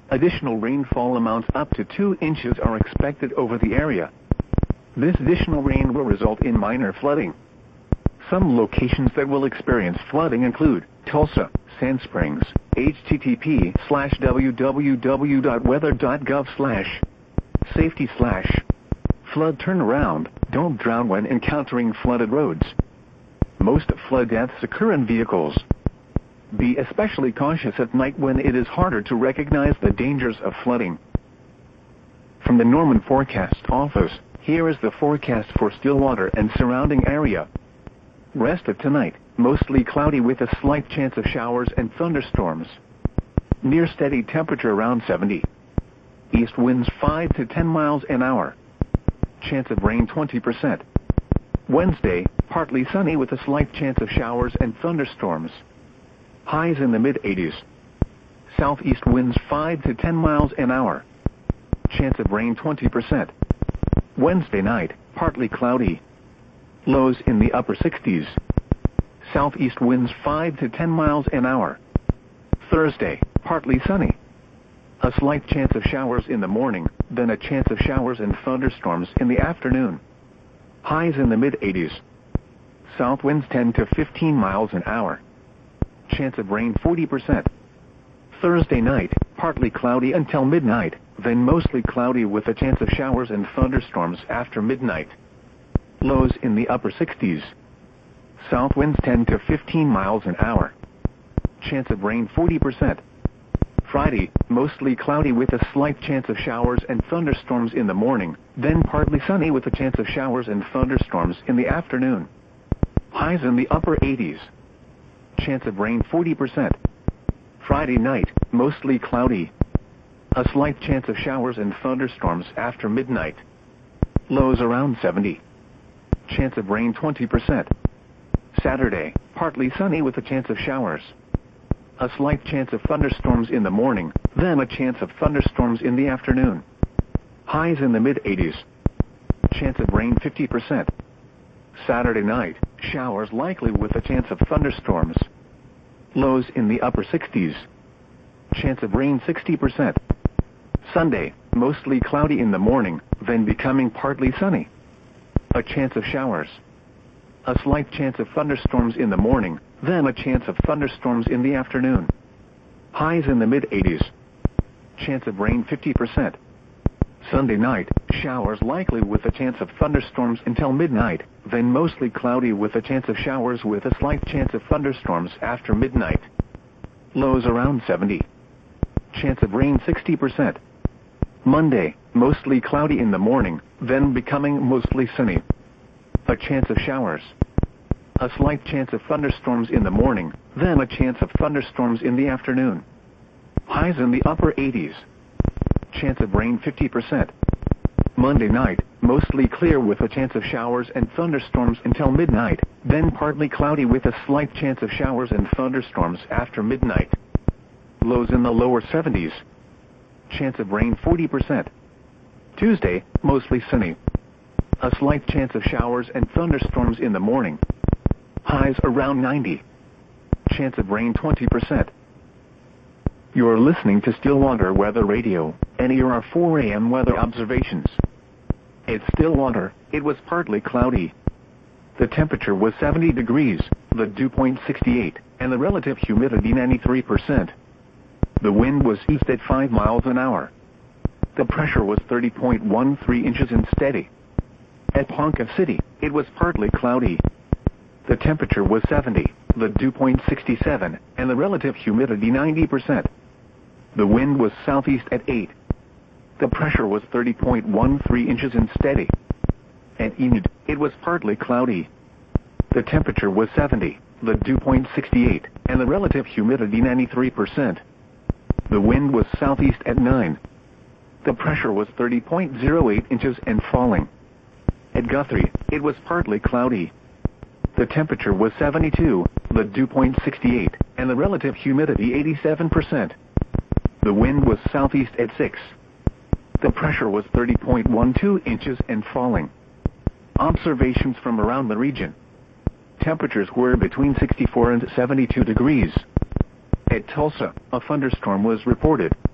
Additional rainfall amounts up to 2 inches are expected over the area. This additional rain will result in minor flooding. Some locations that will experience flooding include Tulsa, Sand Springs, http://www.weather.gov/safety/ flood turnaround, don't drown when encountering flooded roads. Most flood deaths occur in vehicles. Be especially cautious at night when it is harder to recognize the dangers of flooding. From the Norman Forecast Office, here is the forecast for Stillwater and surrounding area. Rest of tonight, mostly cloudy with a slight chance of showers and thunderstorms. Near steady temperature around 70. East winds 5 to 10 miles an hour. Chance of rain 20%. Wednesday, partly sunny with a slight chance of showers and thunderstorms. Highs in the mid-80s. Southeast winds 5 to 10 miles an hour. Chance of rain 20%. Wednesday night, partly cloudy. Lows in the upper 60s. Southeast winds 5 to 10 miles an hour. Thursday, partly sunny. A slight chance of showers in the morning, then a chance of showers and thunderstorms in the afternoon. Highs in the mid-80s. South winds 10 to 15 miles an hour. Chance of rain 40%. Thursday night, partly cloudy until midnight, then mostly cloudy with a chance of showers and thunderstorms after midnight. Lows in the upper 60s. South winds 10 to 15 miles an hour. Chance of rain 40%. Friday, mostly cloudy with a slight chance of showers and thunderstorms in the morning, then partly sunny with a chance of showers and thunderstorms in the afternoon. Highs in the upper 80s. Chance of rain 40%. Friday night, mostly cloudy. A slight chance of showers and thunderstorms after midnight. Lows around 70. Chance of rain 20%. Saturday, partly sunny with a chance of showers. A slight chance of thunderstorms in the morning, then a chance of thunderstorms in the afternoon. Highs in the mid-80s. Chance of rain 50%. Saturday night, showers likely with a chance of thunderstorms. Lows in the upper 60s. Chance of rain 60%. Sunday, mostly cloudy in the morning, then becoming partly sunny. A chance of showers. A slight chance of thunderstorms in the morning, then a chance of thunderstorms in the afternoon. Highs in the mid-80s. Chance of rain 50%. Sunday night, showers likely with a chance of thunderstorms until midnight, then mostly cloudy with a chance of showers with a slight chance of thunderstorms after midnight. Lows around 70. Chance of rain 60%. Monday, mostly cloudy in the morning, then becoming mostly sunny. A chance of showers. A slight chance of thunderstorms in the morning, then a chance of thunderstorms in the afternoon. Highs in the upper 80s. Chance of rain 50%. Monday night, mostly clear with a chance of showers and thunderstorms until midnight, then partly cloudy with a slight chance of showers and thunderstorms after midnight. Lows in the lower 70s. Chance of rain 40%. Tuesday, mostly sunny. A slight chance of showers and thunderstorms in the morning. Highs around 90. Chance of rain 20%. You're listening to Stillwater Weather Radio, and here are 4 a.m. weather observations. At Stillwater, it was partly cloudy. The temperature was 70 degrees, the dew point 68, and the relative humidity 93%. The wind was east at 5 miles an hour. The pressure was 30.13 inches and steady. At Ponca City, it was partly cloudy. The temperature was 70, the dew point 67, and the relative humidity 90%. The wind was southeast at 8. The pressure was 30.13 inches and steady. At Enid, it was partly cloudy. The temperature was 70, the dew point 68, and the relative humidity 93%. The wind was southeast at 9. The pressure was 30.08 inches and falling. At Guthrie, it was partly cloudy. The temperature was 72, the dew point 68, and the relative humidity 87%. The wind was southeast at 6. The pressure was 30.12 inches and falling. Observations from around the region. Temperatures were between 64 and 72 degrees. At Tulsa, a thunderstorm was reported.